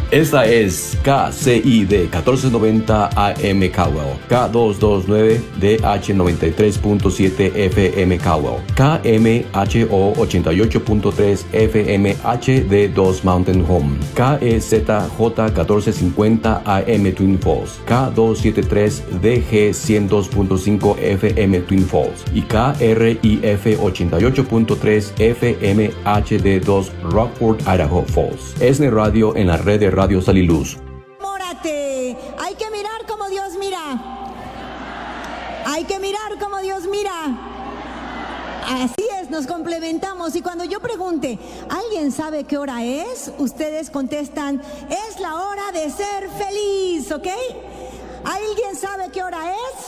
Esta es KCID 1490 AM Caldwell, K229 DH 93.7 FM Caldwell, KMHO 88.3 FM HD2 Mountain Home, KEZJ 1450 AM Twin Falls, K273 DG 102.5 FM Twin Falls y KRIF 88.3 FM HD2 Rockford, Idaho Falls. ESNE Radio en la red de Radio Sal y Luz. Enamórate. Hay que mirar como Dios mira. Hay que mirar como Dios mira. Así es, nos complementamos. Y cuando yo pregunte, ¿alguien sabe qué hora es? Ustedes contestan, es la hora de ser feliz, ¿ok? ¿Alguien sabe qué hora es?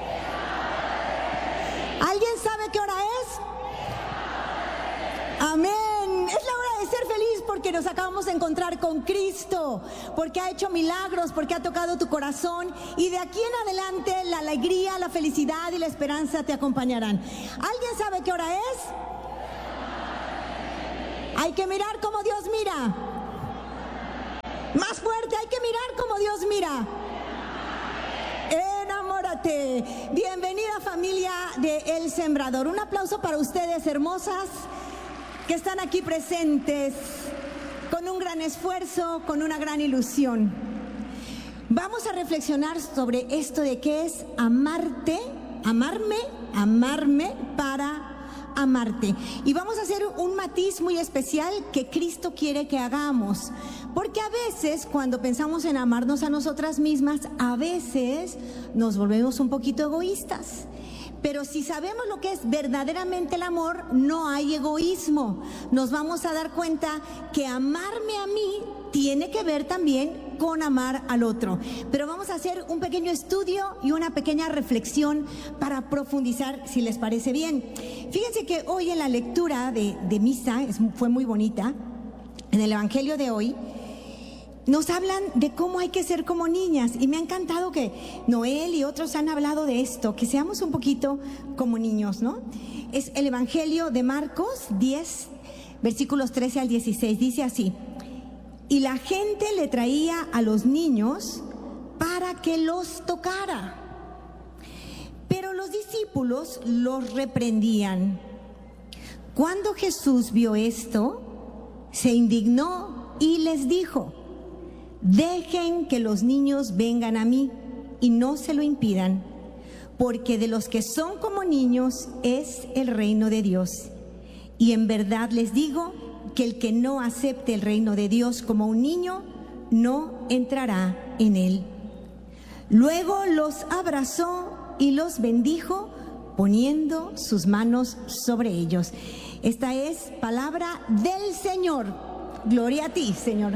¿Alguien sabe qué hora es? Amén. Es la hora de ser feliz porque nos acabamos de encontrar con Cristo, porque ha hecho milagros, porque ha tocado tu corazón y de aquí en adelante la alegría, la felicidad y la esperanza te acompañarán. ¿Alguien sabe qué hora es? Hay que mirar como Dios mira. Más fuerte, hay que mirar como Dios mira. Enamórate. Bienvenida familia de El Sembrador. Un aplauso para ustedes, hermosas, que están aquí presentes con un gran esfuerzo, con una gran ilusión. Vamos a reflexionar sobre esto de qué es amarte, amarme para amarte. Y vamos a hacer un matiz muy especial que Cristo quiere que hagamos. Porque a veces cuando pensamos en amarnos a nosotras mismas, a veces nos volvemos un poquito egoístas. Pero si sabemos lo que es verdaderamente el amor, no hay egoísmo. Nos vamos a dar cuenta que amarme a mí tiene que ver también con amar al otro. Pero vamos a hacer un pequeño estudio y una pequeña reflexión para profundizar, si les parece bien. Fíjense que hoy en la lectura de misa, fue muy bonita, en el Evangelio de hoy, nos hablan de cómo hay que ser como niñas y me ha encantado que Noel y otros han hablado de esto, que seamos un poquito como niños, ¿no? Es el Evangelio de Marcos 10, versículos 13 al 16, dice así: y la gente le traía a los niños para que los tocara, pero los discípulos los reprendían. Cuando Jesús vio esto, se indignó y les dijo: dejen que los niños vengan a mí y no se lo impidan, porque de los que son como niños es el reino de Dios. Y en verdad les digo que el que no acepte el reino de Dios como un niño, no entrará en él. Luego los abrazó y los bendijo, poniendo sus manos sobre ellos. Esta es palabra del Señor. Gloria a ti, Señor.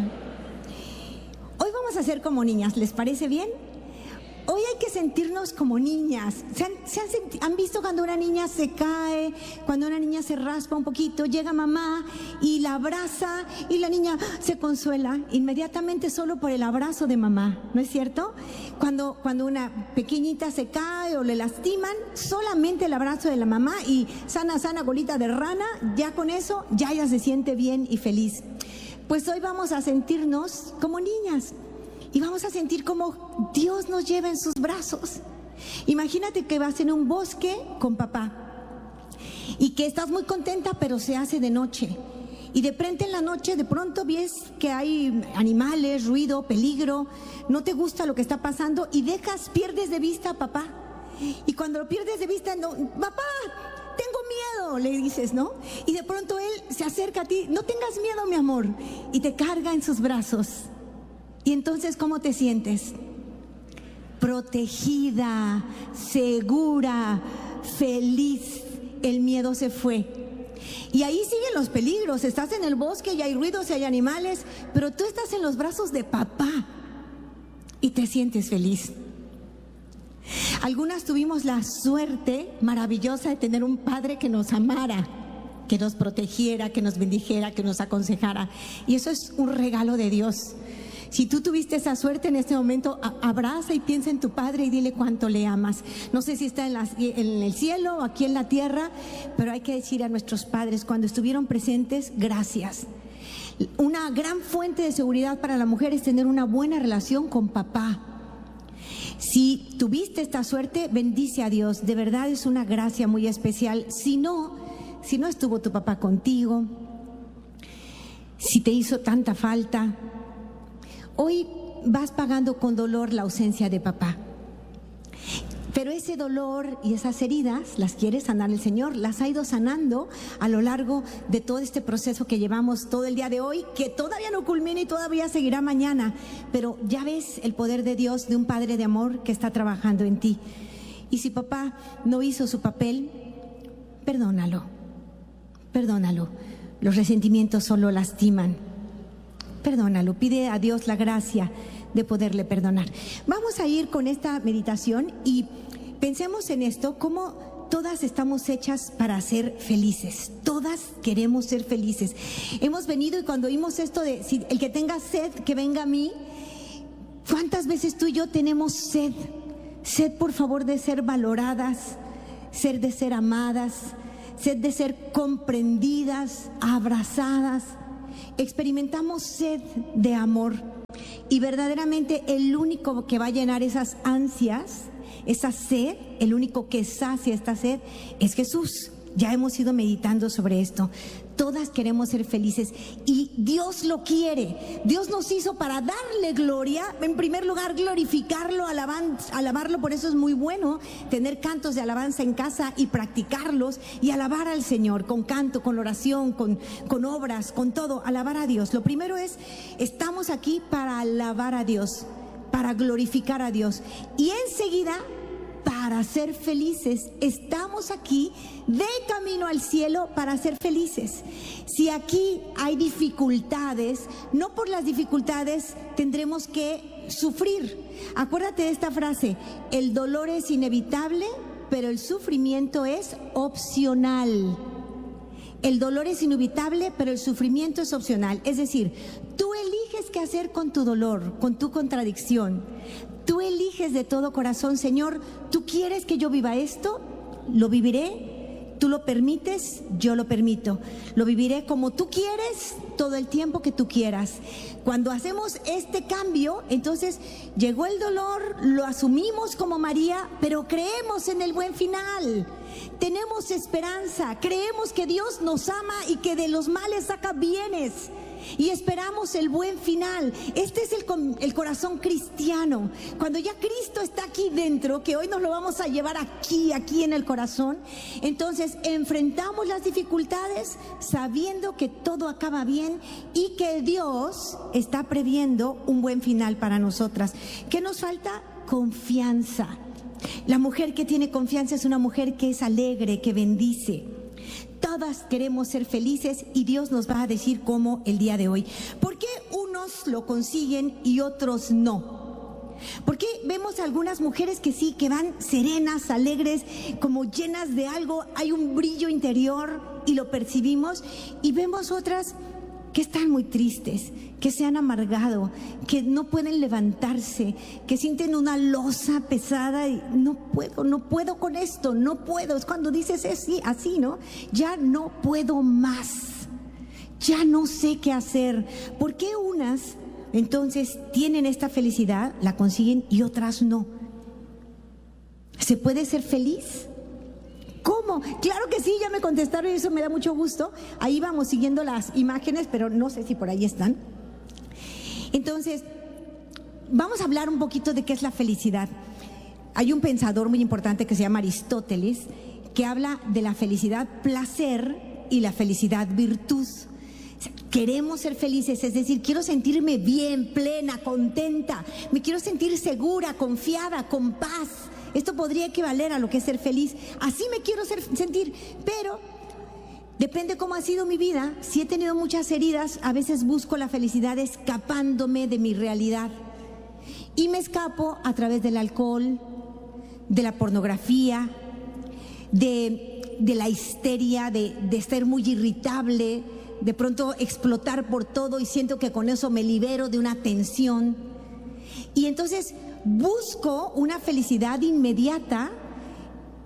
Hoy vamos a ser como niñas, ¿les parece bien? Hoy hay que sentirnos como niñas. ¿Han visto cuando una niña se cae, cuando una niña se raspa un poquito, llega mamá y la abraza y la niña se consuela inmediatamente solo por el abrazo de mamá, ¿no es cierto? Cuando una pequeñita se cae o le lastiman, solamente el abrazo de la mamá y sana, colita de rana, ya con eso, ya ella se siente bien y feliz. Pues hoy vamos a sentirnos como niñas y vamos a sentir como Dios nos lleva en sus brazos. Imagínate que vas en un bosque con papá y que estás muy contenta, pero se hace de noche. Y de pronto en la noche, de pronto ves que hay animales, ruido, peligro, no te gusta lo que está pasando y pierdes de vista a papá. Y cuando lo pierdes de vista, no, papá, tengo miedo, le dices, ¿no? Y de pronto él se acerca a ti, no tengas miedo, mi amor, y te carga en sus brazos. Y entonces, ¿cómo te sientes? Protegida, segura, feliz. El miedo se fue. Y ahí siguen los peligros. Estás en el bosque y hay ruidos y hay animales, pero tú estás en los brazos de papá y te sientes feliz. Algunas tuvimos la suerte maravillosa de tener un padre que nos amara, que nos protegiera, que nos bendijera, que nos aconsejara. Y eso es un regalo de Dios. Si tú tuviste esa suerte en este momento, abraza y piensa en tu padre y dile cuánto le amas. No sé si está en el cielo o aquí en la tierra, pero hay que decir a nuestros padres, cuando estuvieron presentes, gracias. Una gran fuente de seguridad para la mujer es tener una buena relación con papá. Si tuviste esta suerte, bendice a Dios. De verdad es una gracia muy especial. Si no estuvo tu papá contigo, si te hizo tanta falta, hoy vas pagando con dolor la ausencia de papá. Pero ese dolor y esas heridas las quiere sanar el Señor, las ha ido sanando a lo largo de todo este proceso que llevamos todo el día de hoy, que todavía no culmina y todavía seguirá mañana, pero ya ves el poder de Dios, de un Padre de amor que está trabajando en ti. Y si papá no hizo su papel, perdónalo, los resentimientos solo lastiman. Perdónalo, pide a Dios la gracia de poderle perdonar. Vamos a ir con esta meditación y pensemos en esto, cómo todas estamos hechas para ser felices. Todas queremos ser felices. Hemos venido y cuando oímos esto de si el que tenga sed, que venga a mí, ¿cuántas veces tú y yo tenemos sed? Sed, por favor, de ser valoradas, sed de ser amadas, sed de ser comprendidas, abrazadas. Experimentamos sed de amor. Y verdaderamente el único que va a llenar esas ansias, esa sed, el único que sacia esta sed es Jesús. Ya hemos ido meditando sobre esto. Todas queremos ser felices y Dios lo quiere. Dios nos hizo para darle gloria. En primer lugar, glorificarlo, alabarlo. Por eso es muy bueno tener cantos de alabanza en casa y practicarlos y alabar al Señor con canto, con oración, con obras, con todo. Alabar a Dios. Lo primero es, estamos aquí para alabar a Dios, para glorificar a Dios. Y enseguida, para ser felices. Estamos aquí de camino al cielo para ser felices. Si aquí hay dificultades, no por las dificultades tendremos que sufrir. Acuérdate de esta frase: el dolor es inevitable, pero el sufrimiento es opcional. El dolor es inevitable, pero el sufrimiento es opcional. Es decir, tú eliges qué hacer con tu dolor, con tu contradicción. Tú eliges de todo corazón: Señor, ¿tú quieres que yo viva esto? Lo viviré. ¿Tú lo permites? Yo lo permito. Lo viviré como tú quieres, todo el tiempo que tú quieras. Cuando hacemos este cambio, entonces llegó el dolor, lo asumimos como María, pero creemos en el buen final. Tenemos esperanza, creemos que Dios nos ama y que de los males saca bienes. Y esperamos el buen final. Este es el corazón cristiano. Cuando ya Cristo está aquí dentro, que hoy nos lo vamos a llevar aquí en el corazón, entonces enfrentamos las dificultades sabiendo que todo acaba bien y que Dios está previendo un buen final para nosotras. ¿Qué nos falta? Confianza. La mujer que tiene confianza es una mujer que es alegre, que bendice. Todas queremos ser felices y Dios nos va a decir cómo el día de hoy. ¿Por qué unos lo consiguen y otros no? ¿Por qué vemos a algunas mujeres que sí, que van serenas, alegres, como llenas de algo, hay un brillo interior y lo percibimos, y vemos otras que están muy tristes, que se han amargado, que no pueden levantarse, que sienten una losa pesada y no puedo con esto, no puedo? Es cuando dices así, ¿no? Ya no puedo más, ya no sé qué hacer. ¿Por qué unas entonces tienen esta felicidad, la consiguen, y otras no? ¿Se puede ser feliz? ¿Cómo? Claro que sí, ya me contestaron y eso me da mucho gusto. Ahí vamos siguiendo las imágenes, pero no sé si por ahí están. Entonces, vamos a hablar un poquito de qué es la felicidad. Hay un pensador muy importante que se llama Aristóteles, que habla de la felicidad placer y la felicidad virtud. O sea, queremos ser felices, es decir, quiero sentirme bien, plena, contenta, me quiero sentir segura, confiada, con paz. Esto podría equivaler a lo que es ser feliz. Así me quiero sentir, pero depende cómo ha sido mi vida. Si he tenido muchas heridas, a veces busco la felicidad escapándome de mi realidad. Y me escapo a través del alcohol, de la pornografía, de la histeria, de ser muy irritable, de pronto explotar por todo y siento que con eso me libero de una tensión. Y entonces busco una felicidad inmediata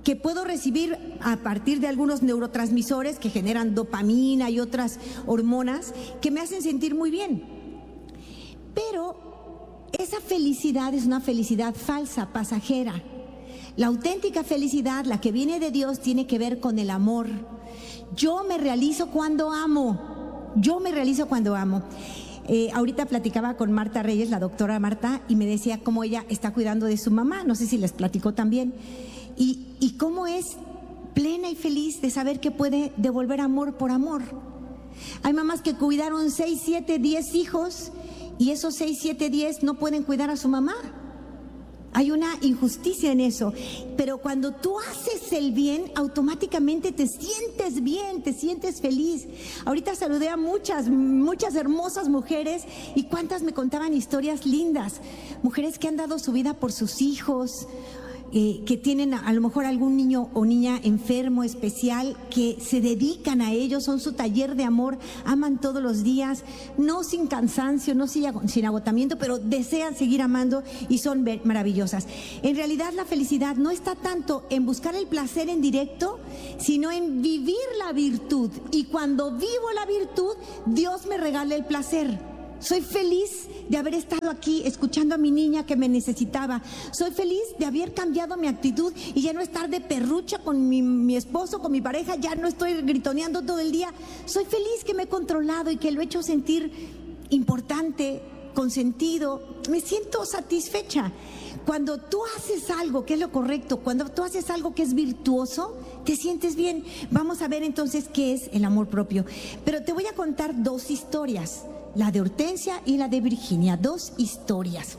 que puedo recibir a partir de algunos neurotransmisores que generan dopamina y otras hormonas que me hacen sentir muy bien. Pero esa felicidad es una felicidad falsa, pasajera. La auténtica felicidad, la que viene de Dios, tiene que ver con el amor. Yo me realizo cuando amo. Yo me realizo cuando amo. Ahorita platicaba con Marta Reyes, la doctora Marta, y me decía cómo ella está cuidando de su mamá. No sé si les platicó también. Y cómo es plena y feliz de saber que puede devolver amor por amor. Hay mamás que cuidaron 6, 7, 10 hijos y esos 6, 7, 10 no pueden cuidar a su mamá. Hay una injusticia en eso, pero cuando tú haces el bien, automáticamente te sientes bien, te sientes feliz. Ahorita saludé a muchas hermosas mujeres y cuántas me contaban historias lindas. Mujeres que han dado su vida por sus hijos, que tienen a lo mejor algún niño o niña enfermo especial, que se dedican a ellos, son su taller de amor, aman todos los días, no sin cansancio, no sin agotamiento, pero desean seguir amando y son maravillosas. En realidad la felicidad no está tanto en buscar el placer en directo, sino en vivir la virtud. Y cuando vivo la virtud, Dios me regala el placer. Soy feliz de haber estado aquí escuchando a mi niña que me necesitaba. Soy feliz de haber cambiado mi actitud y ya no estar de perrucha con mi esposo, con mi pareja. Ya no estoy gritoneando todo el día. Soy feliz que me he controlado y que lo he hecho sentir importante, con sentido. Me siento satisfecha. Cuando tú haces algo que es lo correcto, cuando tú haces algo que es virtuoso, te sientes bien. Vamos a ver entonces qué es el amor propio. Pero te voy a contar 2 historias. La de Hortensia y la de Virginia, 2 historias.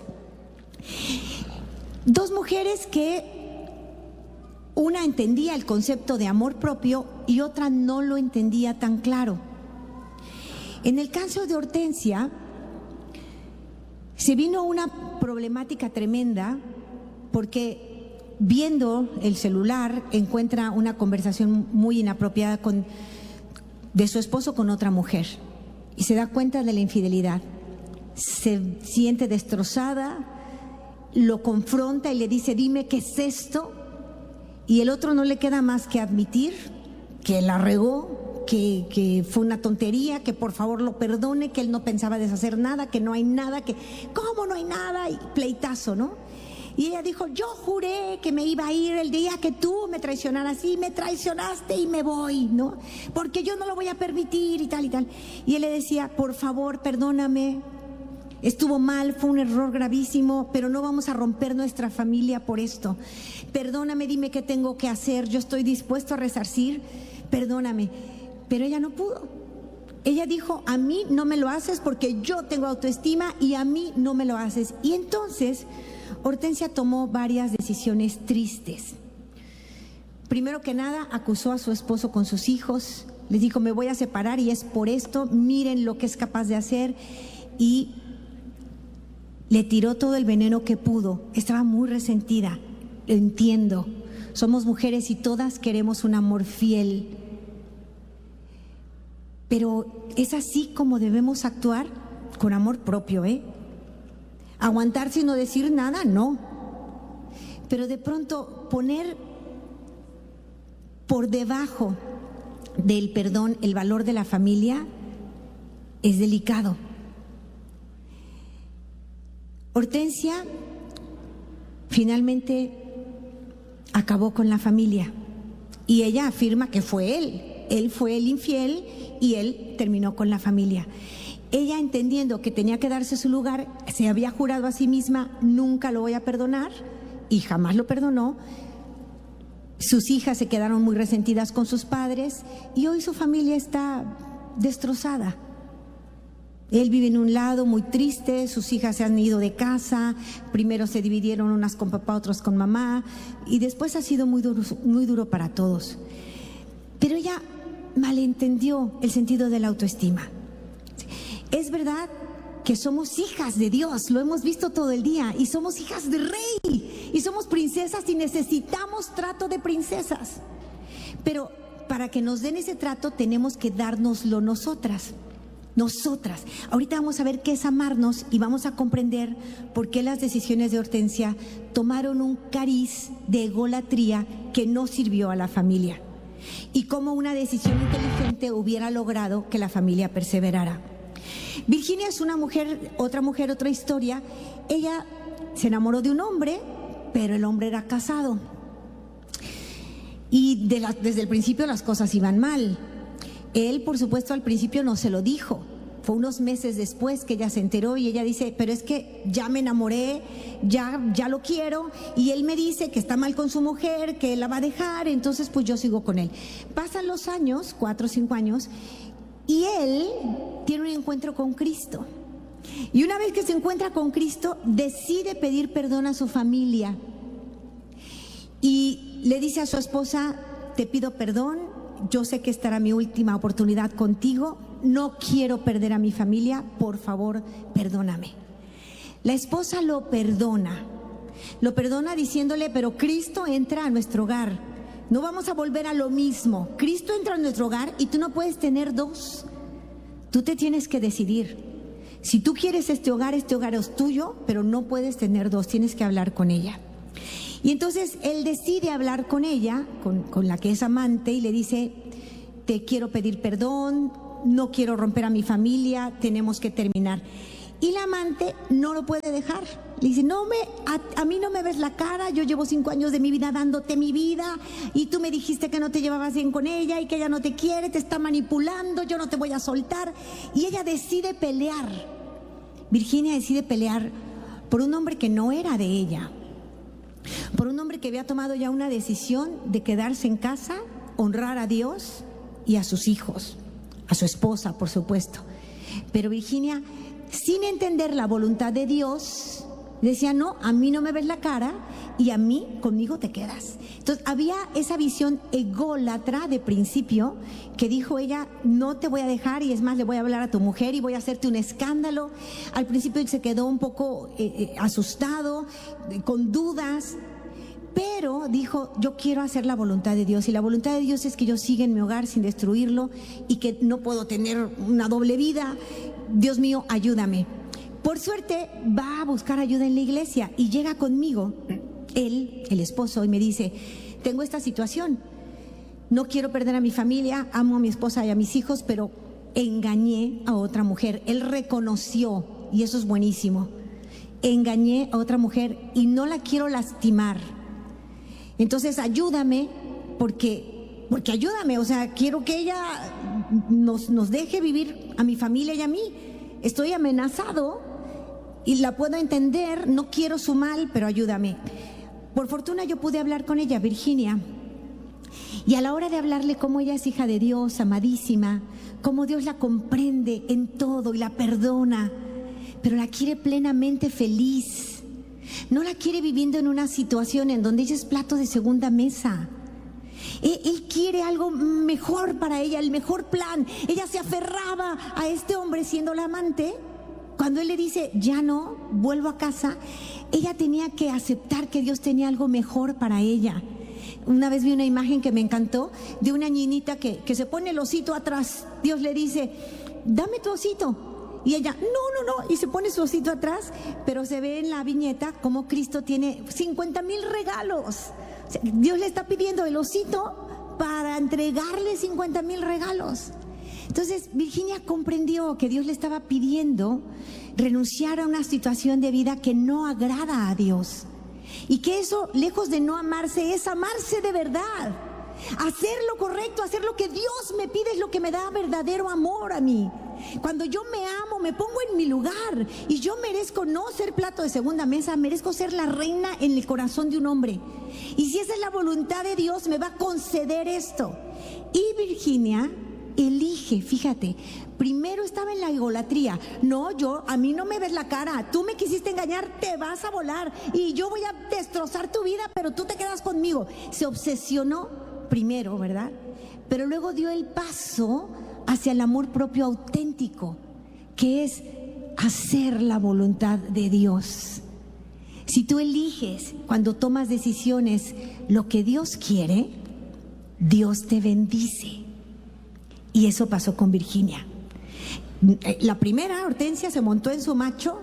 2 mujeres que una entendía el concepto de amor propio y otra no lo entendía tan claro. En el caso de Hortensia, se vino una problemática tremenda porque viendo el celular encuentra una conversación muy inapropiada de su esposo con otra mujer. Y se da cuenta de la infidelidad, se siente destrozada, lo confronta y le dice, dime qué es esto, y el otro no le queda más que admitir que la regó, que fue una tontería, que por favor lo perdone, que él no pensaba deshacer nada, que no hay nada, que ¿cómo no hay nada? Y pleitazo, ¿no? Y ella dijo, yo juré que me iba a ir el día que tú me traicionaras, y me traicionaste y me voy, ¿no? Porque yo no lo voy a permitir y tal y tal. Y él le decía, por favor, perdóname, estuvo mal, fue un error gravísimo, pero no vamos a romper nuestra familia por esto. Perdóname, dime qué tengo que hacer, yo estoy dispuesto a resarcir, perdóname. Pero ella no pudo. Ella dijo, a mí no me lo haces porque yo tengo autoestima y a mí no me lo haces. Y entonces Hortensia tomó varias decisiones tristes. Primero que nada, acusó a su esposo con sus hijos. Les dijo, me voy a separar y es por esto, miren lo que es capaz de hacer. Y le tiró todo el veneno que pudo. Estaba muy resentida. Entiendo. Somos mujeres y todas queremos un amor fiel. Pero es así como debemos actuar, con amor propio, ¿eh? Aguantar sin no decir nada, no. Pero de pronto poner por debajo del perdón el valor de la familia es delicado. Hortensia finalmente acabó con la familia y ella afirma que fue él fue el infiel y él terminó con la familia. Ella, entendiendo que tenía que darse su lugar, se había jurado a sí misma, nunca lo voy a perdonar, y jamás lo perdonó. Sus hijas se quedaron muy resentidas con sus padres y hoy su familia está destrozada. Él vive en un lado muy triste, sus hijas se han ido de casa, primero se dividieron unas con papá, otras con mamá, y después ha sido muy duro para todos. Pero ella malentendió el sentido de la autoestima. Es verdad que somos hijas de Dios, lo hemos visto todo el día, y somos hijas de rey, y somos princesas y necesitamos trato de princesas. Pero para que nos den ese trato tenemos que dárnoslo nosotras. Nosotras. Ahorita vamos a ver qué es amarnos y vamos a comprender por qué las decisiones de Hortensia tomaron un cariz de egolatría que no sirvió a la familia y cómo una decisión inteligente hubiera logrado que la familia perseverara. Virginia es una mujer, otra historia. Ella se enamoró de un hombre, pero el hombre era casado. Y desde el principio las cosas iban mal. Él, por supuesto, al principio no se lo dijo. Fue unos meses después que ella se enteró y ella dice, pero es que ya me enamoré, ya lo quiero. Y él me dice que está mal con su mujer, que él la va a dejar, entonces pues yo sigo con él. Pasan los años, 4 o 5 años, y él tiene un encuentro con Cristo. Y una vez que se encuentra con Cristo, decide pedir perdón a su familia. Y le dice a su esposa, te pido perdón, yo sé que esta era mi última oportunidad contigo, no quiero perder a mi familia, por favor, perdóname. La esposa lo perdona diciéndole, pero Cristo entra a nuestro hogar, no vamos a volver a lo mismo. Cristo entra a nuestro hogar y tú no puedes tener dos, tú te tienes que decidir. Si tú quieres este hogar es tuyo, pero no puedes tener dos, tienes que hablar con ella. Y entonces él decide hablar con ella, con la que es amante, y le dice, te quiero pedir perdón, no quiero romper a mi familia, tenemos que terminar. Y la amante no lo puede dejar. Le dice, a mí no me ves la cara, yo llevo 5 años de mi vida dándote mi vida y tú me dijiste que no te llevabas bien con ella y que ella no te quiere, te está manipulando, yo no te voy a soltar. Y ella decide pelear. Virginia decide pelear por un hombre que no era de ella, por un hombre que había tomado ya una decisión de quedarse en casa, honrar a Dios y a sus hijos, a su esposa, por supuesto. Pero Virginia, sin entender la voluntad de Dios, decía, no, a mí no me ves la cara y a mí, conmigo te quedas. Entonces había esa visión ególatra de principio que dijo ella, no te voy a dejar y es más, le voy a hablar a tu mujer y voy a hacerte un escándalo. Al principio él se quedó un poco asustado, con dudas, pero dijo, yo quiero hacer la voluntad de Dios y la voluntad de Dios es que yo siga en mi hogar sin destruirlo y que no puedo tener una doble vida. Dios mío, ayúdame. Por suerte va a buscar ayuda en la iglesia y llega conmigo, él, el esposo, y me dice, tengo esta situación, no quiero perder a mi familia, amo a mi esposa y a mis hijos, pero engañé a otra mujer. Él reconoció, y eso es buenísimo, engañé a otra mujer y no la quiero lastimar. Entonces ayúdame, porque ayúdame, o sea, quiero que ella nos deje vivir a mi familia y a mí. Estoy amenazado y la puedo entender, no quiero su mal, pero ayúdame. Por fortuna yo pude hablar con ella, Virginia, y a la hora de hablarle cómo ella es hija de Dios, amadísima, cómo Dios la comprende en todo y la perdona, pero la quiere plenamente feliz. No la quiere viviendo en una situación en donde ella es plato de segunda mesa. Él quiere algo mejor para ella, el mejor plan. Ella se aferraba a este hombre siendo la amante. Cuando él le dice, ya no, vuelvo a casa, ella tenía que aceptar que Dios tenía algo mejor para ella. Una vez vi una imagen que me encantó de una niñita que se pone el osito atrás. Dios le dice, dame tu osito. Y ella, no, y se pone su osito atrás, pero se ve en la viñeta como Cristo tiene 50,000 regalos. O sea, Dios le está pidiendo el osito para entregarle 50,000 regalos. Entonces Virginia comprendió que Dios le estaba pidiendo renunciar a una situación de vida que no agrada a Dios. Y que eso, lejos de no amarse, es amarse de verdad. Hacer lo correcto, hacer lo que Dios me pide es lo que me da verdadero amor a mí. Cuando yo me amo, me pongo en mi lugar y yo merezco no ser plato de segunda mesa, merezco ser la reina en el corazón de un hombre. Y si esa es la voluntad de Dios, me va a conceder esto. Y Virginia elige, fíjate, primero estaba en la egolatría. No, a mí no me ves la cara, tú me quisiste engañar, te vas a volar y yo voy a destrozar tu vida, pero tú te quedas conmigo. Se obsesionó primero, ¿verdad? Pero luego dio el paso hacia el amor propio auténtico, que es hacer la voluntad de Dios. Si tú eliges, cuando tomas decisiones, lo que Dios quiere, Dios te bendice. Y eso pasó con Virginia. La primera, Hortensia, se montó en su macho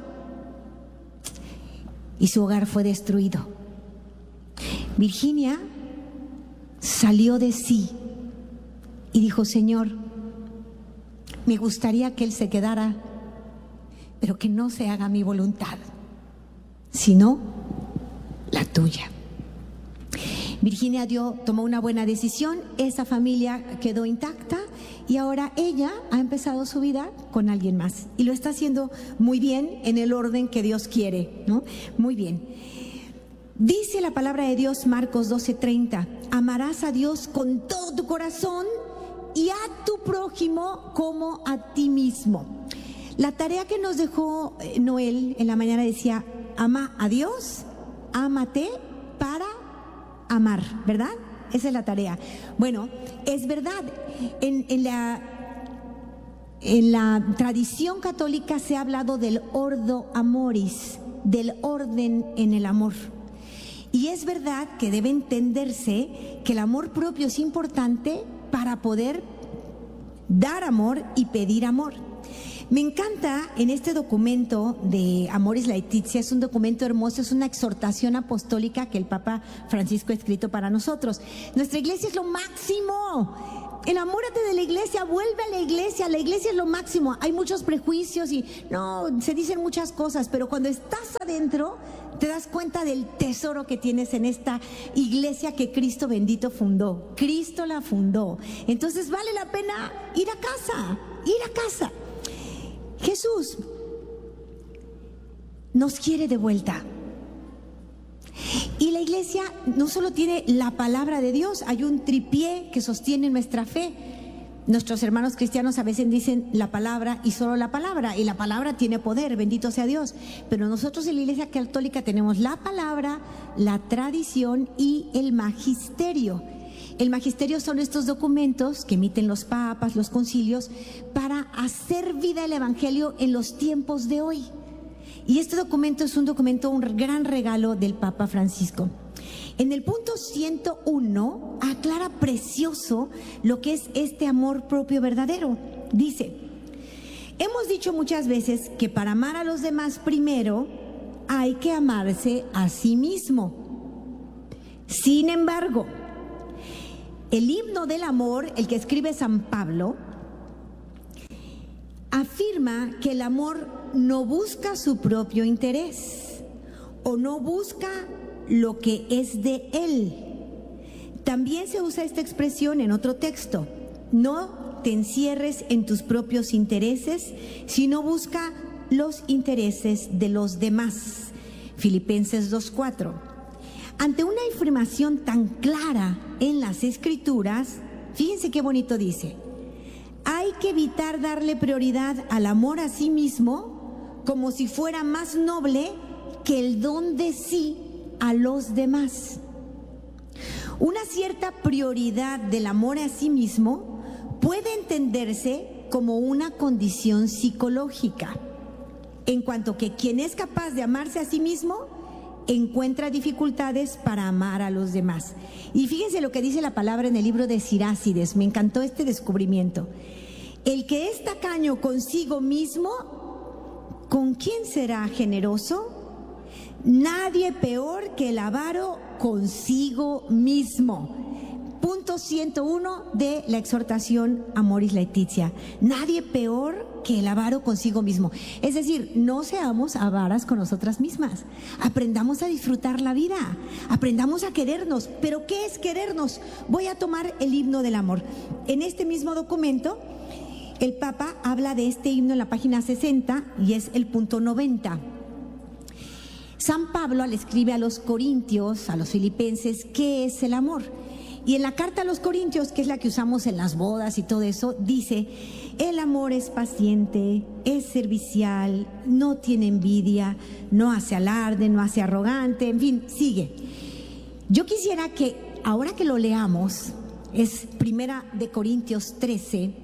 y su hogar fue destruido. Virginia salió de sí y dijo: Señor, me gustaría que él se quedara, pero que no se haga mi voluntad, sino la tuya. Virginia tomó una buena decisión, esa familia quedó intacta y ahora ella ha empezado su vida con alguien más y lo está haciendo muy bien en el orden que Dios quiere, ¿no? Muy bien. Dice la palabra de Dios, Marcos 12:30, amarás a Dios con todo tu corazón y a tu prójimo como a ti mismo. La tarea que nos dejó Noel en la mañana decía: ama a Dios, ámate para amar, ¿verdad? Esa es la tarea. Bueno, es verdad, en la tradición católica se ha hablado del ordo amoris, del orden en el amor. Y es verdad que debe entenderse que el amor propio es importante para poder dar amor y pedir amor. Me encanta en este documento de Amoris Laetitia, es un documento hermoso, es una exhortación apostólica que el Papa Francisco ha escrito para nosotros. Nuestra iglesia es lo máximo. Enamórate de la iglesia, vuelve a la iglesia es lo máximo. Hay muchos prejuicios y no, se dicen muchas cosas, pero cuando estás adentro te das cuenta del tesoro que tienes en esta iglesia que Cristo bendito fundó. Cristo la fundó. Entonces vale la pena ir a casa. Jesús nos quiere de vuelta. Y la iglesia no solo tiene la palabra de Dios, hay un tripié que sostiene nuestra fe. Nuestros hermanos cristianos a veces dicen la palabra y solo la palabra, y la palabra tiene poder, bendito sea Dios. Pero nosotros en la iglesia católica tenemos la palabra, la tradición y el magisterio. El magisterio son estos documentos que emiten los papas, los concilios, para hacer vida el evangelio en los tiempos de hoy. Y este documento es un gran regalo del Papa Francisco. En el punto 101 aclara precioso lo que es este amor propio verdadero. Dice: hemos dicho muchas veces que para amar a los demás primero hay que amarse a sí mismo. Sin embargo, el himno del amor, el que escribe San Pablo, afirma que el amor no busca su propio interés o no busca lo que es de él. También se usa esta expresión en otro texto: no te encierres en tus propios intereses, sino busca los intereses de los demás. Filipenses 2:4. Ante una afirmación tan clara en las Escrituras, fíjense qué bonito dice: hay que evitar darle prioridad al amor a sí mismo como si fuera más noble que el don de sí a los demás. Una cierta prioridad del amor a sí mismo puede entenderse como una condición psicológica, en cuanto que quien es capaz de amarse a sí mismo encuentra dificultades para amar a los demás. Y fíjense lo que dice la palabra en el libro de Sirácides. Me encantó este descubrimiento. El que es tacaño consigo mismo, ¿con quién será generoso? Nadie peor que el avaro consigo mismo. Punto 101 de la exhortación Amoris Laetitia. Nadie peor que el avaro consigo mismo. Es decir, no seamos avaras con nosotras mismas. Aprendamos a disfrutar la vida. Aprendamos a querernos. ¿Pero qué es querernos? Voy a tomar el himno del amor. En este mismo documento, el Papa habla de este himno en la página 60 y es el punto 90. San Pablo le escribe a los corintios, a los filipenses, ¿qué es el amor? Y en la carta a los corintios, que es la que usamos en las bodas y todo eso, dice: el amor es paciente, es servicial, no tiene envidia, no hace alarde, no hace arrogante, en fin, sigue. Yo quisiera que, ahora que lo leamos, es Primera de Corintios 13,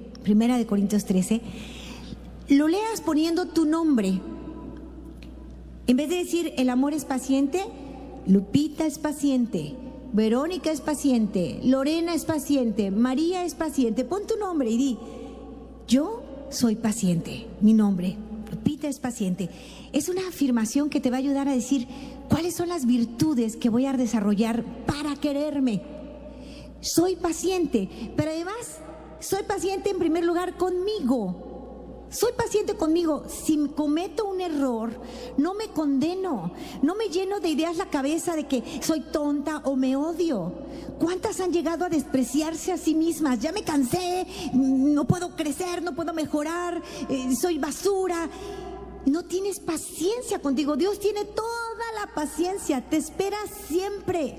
lo leas poniendo tu nombre. En vez de decir el amor es paciente, Lupita es paciente, Verónica es paciente, Lorena es paciente, María es paciente. Pon tu nombre y di: yo soy paciente. Mi nombre, Lupita, es paciente. Es una afirmación que te va a ayudar a decir cuáles son las virtudes que voy a desarrollar para quererme. Soy paciente, pero además soy paciente en primer lugar conmigo. Soy paciente conmigo. Si cometo un error, no me condeno, no me lleno de ideas la cabeza de que soy tonta o me odio. ¿Cuántas han llegado a despreciarse a sí mismas? Ya me cansé, no puedo crecer, no puedo mejorar, soy basura. No tienes paciencia contigo. Dios tiene toda la paciencia, te espera siempre.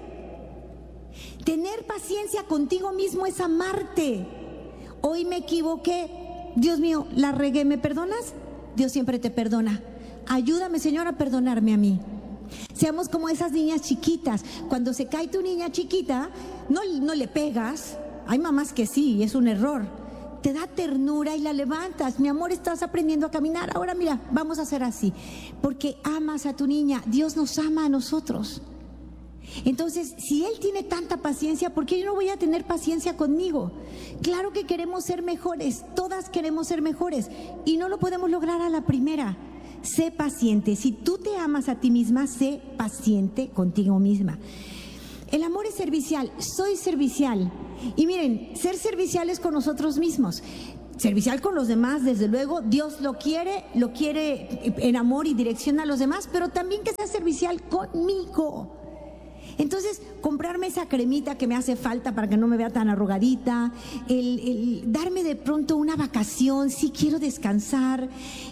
Tener paciencia contigo mismo es amarte. Hoy me equivoqué. Dios mío, la regué, ¿me perdonas? Dios siempre te perdona. Ayúdame, Señor, a perdonarme a mí. Seamos como esas niñas chiquitas. Cuando se cae tu niña chiquita, no le pegas. Hay mamás que sí, es un error. Te da ternura y la levantas. Mi amor, estás aprendiendo a caminar. Ahora mira, vamos a hacer así. Porque amas a tu niña. Dios nos ama a nosotros. Entonces, si Él tiene tanta paciencia, ¿por qué yo no voy a tener paciencia conmigo? Claro que queremos ser mejores, todas queremos ser mejores y no lo podemos lograr a la primera. Sé paciente. Si tú te amas a ti misma, sé paciente contigo misma. El amor es servicial, soy servicial. Y miren, ser servicial es con nosotros mismos. Servicial con los demás, desde luego, Dios lo quiere en amor y dirección a los demás, pero también que sea servicial conmigo. Entonces, comprarme esa cremita que me hace falta para que no me vea tan arrugadita, el darme de pronto una vacación, si quiero descansar,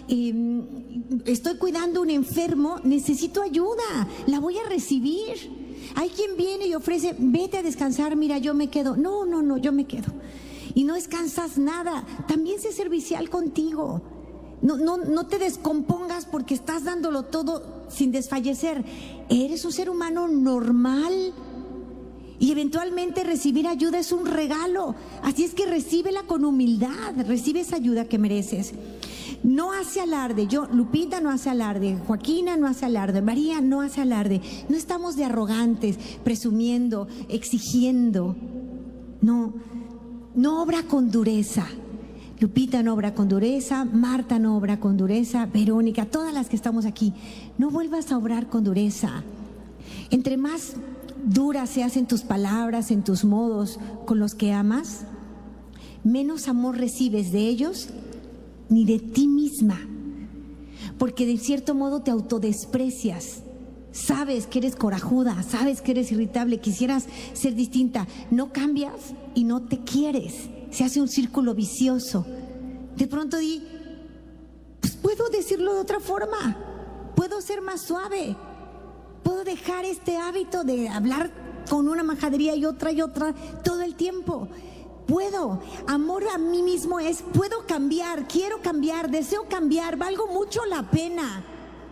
estoy cuidando a un enfermo, necesito ayuda, la voy a recibir. Hay quien viene y ofrece, vete a descansar, mira, yo me quedo. No, yo me quedo. Y no descansas nada, también sé servicial contigo. No te descompongas porque estás dándolo todo sin desfallecer. Eres un ser humano normal y eventualmente recibir ayuda es un regalo. Así es que recíbela con humildad, recibe esa ayuda que mereces. No hace alarde. Lupita no hace alarde, Joaquina no hace alarde, María no hace alarde. No estamos de arrogantes, presumiendo, exigiendo. No obra con dureza. Lupita no obra con dureza, Marta no obra con dureza, Verónica, todas las que estamos aquí, no vuelvas a obrar con dureza. Entre más duras se hacen tus palabras, en tus modos con los que amas, menos amor recibes de ellos ni de ti misma, porque de cierto modo te autodesprecias. Sabes que eres corajuda, sabes que eres irritable, quisieras ser distinta, no cambias y no te quieres. Se hace un círculo vicioso. De pronto pues puedo decirlo de otra forma, puedo ser más suave, puedo dejar este hábito de hablar con una majadería y otra todo el tiempo. Puedo, amor a mí mismo es, puedo cambiar, quiero cambiar, deseo cambiar, valgo mucho la pena.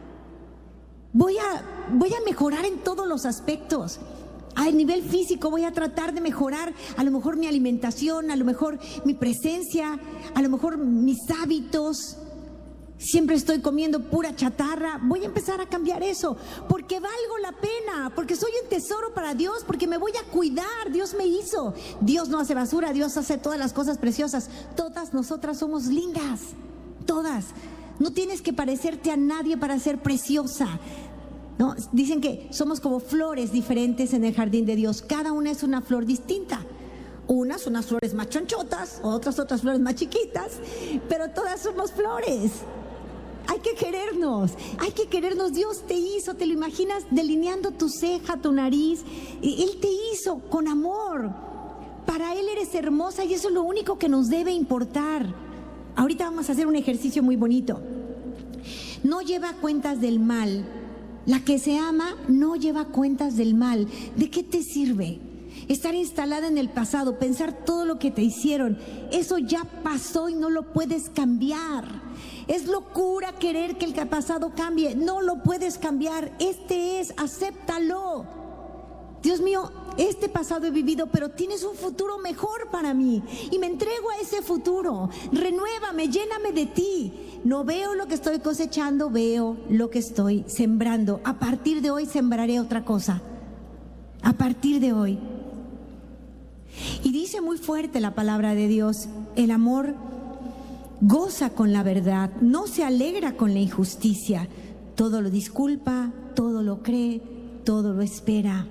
Voy a mejorar en todos los aspectos. A nivel físico voy a tratar de mejorar a lo mejor mi alimentación, a lo mejor mi presencia, a lo mejor mis hábitos. Siempre estoy comiendo pura chatarra. Voy a empezar a cambiar eso porque valgo la pena, porque soy un tesoro para Dios, porque me voy a cuidar. Dios me hizo. Dios no hace basura, Dios hace todas las cosas preciosas. Todas nosotras somos lindas, todas. No tienes que parecerte a nadie para ser preciosa. No, dicen que somos como flores diferentes en el jardín de Dios. Cada una es una flor distinta. Unas flores más chonchotas, otras flores más chiquitas, pero todas somos flores. Hay que querernos. Dios te hizo, ¿te lo imaginas? Delineando tu ceja, tu nariz. Él te hizo con amor. Para Él eres hermosa y eso es lo único que nos debe importar. Ahorita vamos a hacer un ejercicio muy bonito. No lleva cuentas del mal. La que se ama no lleva cuentas del mal. ¿De qué te sirve estar instalada en el pasado, pensar todo lo que te hicieron? Eso ya pasó y no lo puedes cambiar. Es locura querer que el pasado cambie. No lo puedes cambiar. Acéptalo. Dios mío, este pasado he vivido, pero tienes un futuro mejor para mí y me entrego a ese futuro. Renuévame, lléname de ti. No veo lo que estoy cosechando, veo lo que estoy sembrando. A partir de hoy sembraré otra cosa. A partir de hoy. Y dice muy fuerte la palabra de Dios, el amor goza con la verdad, no se alegra con la injusticia, todo lo disculpa, todo lo cree, todo lo espera.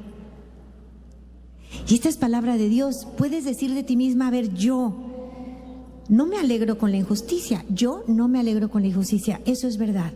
Y esta es palabra de Dios. Puedes decir de ti misma, a ver, yo no me alegro con la injusticia, yo no me alegro con la injusticia, eso es verdad.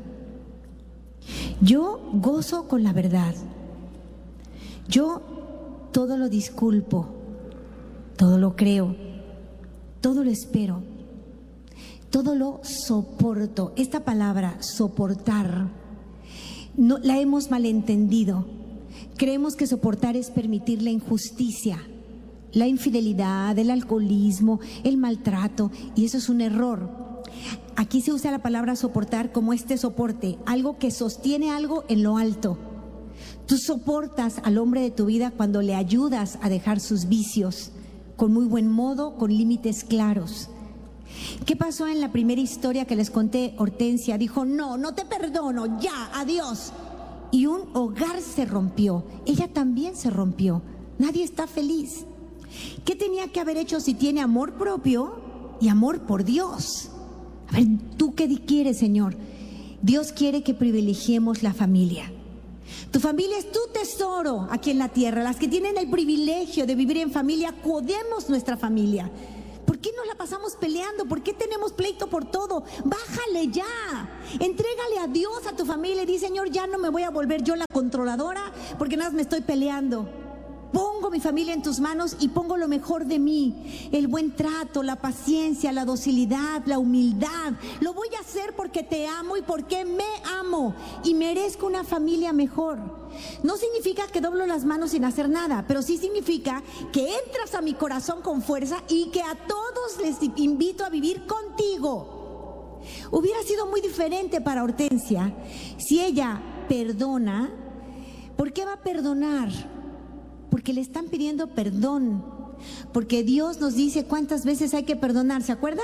Yo gozo con la verdad, yo todo lo disculpo, todo lo creo, todo lo espero, todo lo soporto. Esta palabra, soportar, no la hemos malentendido. Creemos que soportar es permitir la injusticia, la infidelidad, el alcoholismo, el maltrato, y eso es un error. Aquí se usa la palabra soportar como este soporte, algo que sostiene algo en lo alto. Tú soportas al hombre de tu vida cuando le ayudas a dejar sus vicios, con muy buen modo, con límites claros. ¿Qué pasó en la primera historia que les conté? Hortensia dijo, no te perdono, ya, adiós. Y un hogar se rompió, ella también se rompió, nadie está feliz. ¿Qué tenía que haber hecho si tiene amor propio y amor por Dios? A ver, ¿tú qué quieres, Señor? Dios quiere que privilegiemos la familia. Tu familia es tu tesoro aquí en la tierra. Las que tienen el privilegio de vivir en familia, cuidemos nuestra familia. ¿Por qué nos la pasamos peleando? ¿Por qué tenemos pleito por todo? Bájale ya. Entrégale a Dios a tu familia y di, Señor, ya no me voy a volver yo la controladora porque nada más me estoy peleando. Pongo mi familia en tus manos y pongo lo mejor de mí, el buen trato, la paciencia, la docilidad, la humildad. Lo voy a hacer porque te amo y porque me amo y merezco una familia mejor. No significa que doblo las manos sin hacer nada, pero sí significa que entras a mi corazón con fuerza y que a todos les invito a vivir contigo. Hubiera sido muy diferente para Hortensia si ella perdona. ¿Por qué va a perdonar? Porque le están pidiendo perdón, porque Dios nos dice cuántas veces hay que perdonar, ¿se acuerdan?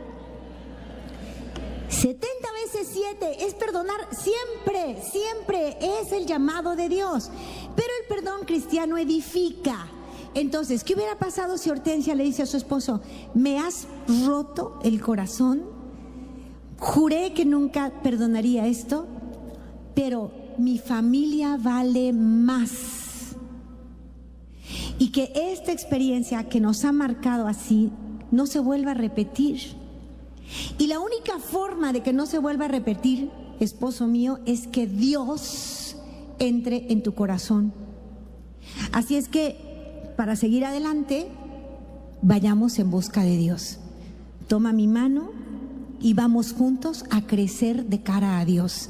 70 veces 7 es perdonar siempre, siempre es el llamado de Dios. Pero el perdón cristiano edifica. Entonces, ¿qué hubiera pasado si Hortensia le dice a su esposo, me has roto el corazón? Juré que nunca perdonaría esto, pero mi familia vale más. Y que esta experiencia que nos ha marcado así no se vuelva a repetir. Y la única forma de que no se vuelva a repetir, esposo mío, es que Dios entre en tu corazón. Así es que, para seguir adelante, vayamos en busca de Dios. Toma mi mano y vamos juntos a crecer de cara a Dios.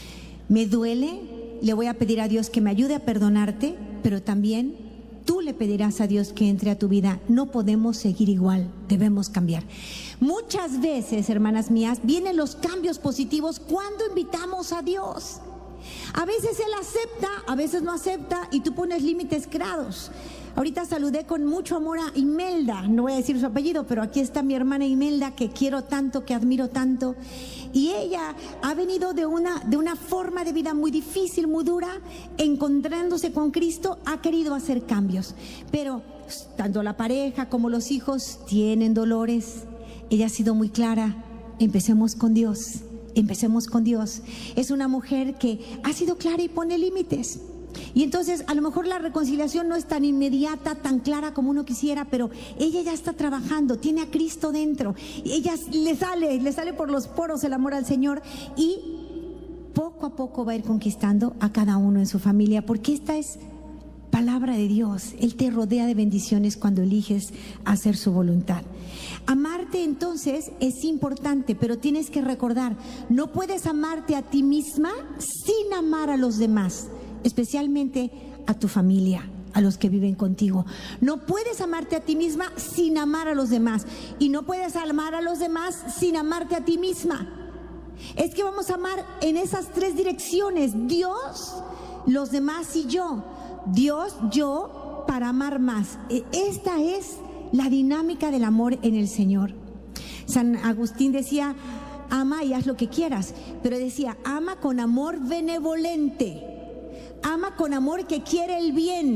Me duele, le voy a pedir a Dios que me ayude a perdonarte, pero también tú le pedirás a Dios que entre a tu vida. No podemos seguir igual, debemos cambiar. Muchas veces, hermanas mías, vienen los cambios positivos cuando invitamos a Dios. A veces Él acepta, a veces no acepta y tú pones límites claros. Ahorita saludé con mucho amor a Imelda, no voy a decir su apellido, pero aquí está mi hermana Imelda, que quiero tanto, que admiro tanto. Y ella ha venido de una forma de vida muy difícil, muy dura, encontrándose con Cristo, ha querido hacer cambios. Pero tanto la pareja como los hijos tienen dolores. Ella ha sido muy clara, empecemos con Dios, empecemos con Dios. Es una mujer que ha sido clara y pone límites. Y entonces a lo mejor la reconciliación no es tan inmediata, tan clara como uno quisiera, pero ella ya está trabajando, tiene a Cristo dentro, y ella le sale por los poros el amor al Señor, y poco a poco va a ir conquistando a cada uno en su familia, porque esta es palabra de Dios. Él te rodea de bendiciones cuando eliges hacer su voluntad. Amarte entonces es importante, pero tienes que recordar, no puedes amarte a ti misma sin amar a los demás, especialmente a tu familia, a los que viven contigo. No puedes amarte a ti misma sin amar a los demás, y no puedes amar a los demás sin amarte a ti misma. Es que vamos a amar en esas tres direcciones: Dios, los demás y yo. Dios, yo, para amar más. Esta es la dinámica del amor en el Señor. San Agustín decía, ama y haz lo que quieras, pero decía, ama con amor benevolente. Ama con amor que quiere el bien,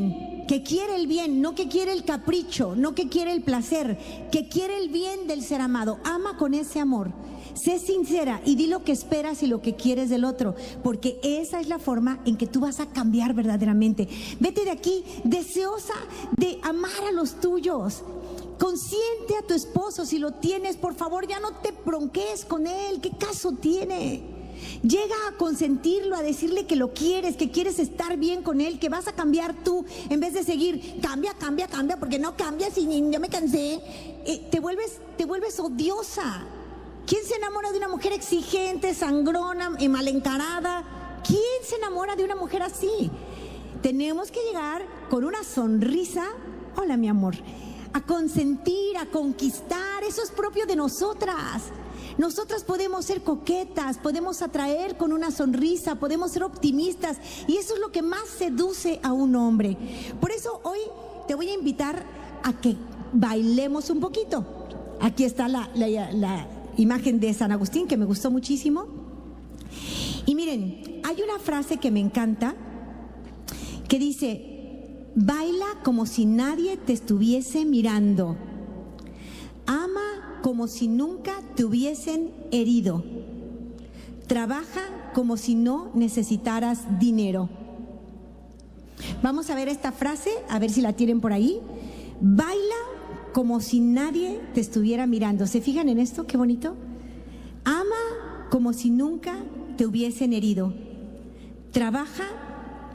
que quiere el bien, no que quiere el capricho, no que quiere el placer, que quiere el bien del ser amado. Ama con ese amor. Sé sincera y di lo que esperas y lo que quieres del otro, porque esa es la forma en que tú vas a cambiar verdaderamente. Vete de aquí deseosa de amar a los tuyos. Consiente a tu esposo si lo tienes, por favor, ya no te bronquees con él. ¿Qué caso tiene? Llega a consentirlo, a decirle que lo quieres, que quieres estar bien con él, que vas a cambiar tú, en vez de seguir, cambia, porque no cambias y yo me cansé. Te vuelves odiosa. ¿Quién se enamora de una mujer exigente, sangrona y mal encarada? ¿Quién se enamora de una mujer así? Tenemos que llegar con una sonrisa, hola mi amor, a consentir, a conquistar. Eso es propio de nosotras. Nosotras podemos ser coquetas, podemos atraer con una sonrisa, podemos ser optimistas, y eso es lo que más seduce a un hombre. Por eso hoy te voy a invitar a que bailemos un poquito. Aquí está la imagen de San Agustín, que me gustó muchísimo. Y miren, hay una frase que me encanta que dice: baila como si nadie te estuviese mirando, ama como si nunca te hubiesen herido, trabaja como si no necesitaras dinero. Vamos a ver esta frase, a ver si la tienen por ahí. Baila como si nadie te estuviera mirando. ¿Se fijan en esto? Qué bonito. Ama como si nunca te hubiesen herido. Trabaja